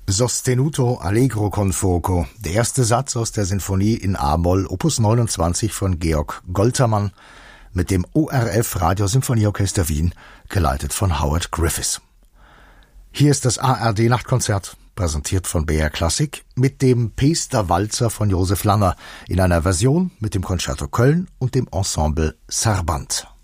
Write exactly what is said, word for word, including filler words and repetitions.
Sostenuto allegro con fuoco, der erste Satz aus der Sinfonie in A-Moll, Opus neunundzwanzig von Georg Goltermann, mit dem O R F Radiosymphonieorchester Wien, geleitet von Howard Griffiths. Hier ist das A R D-Nachtkonzert, präsentiert von B R Klassik, mit dem Pester Walzer von Josef Langer, in einer Version mit dem Concerto Köln und dem Ensemble Sarband.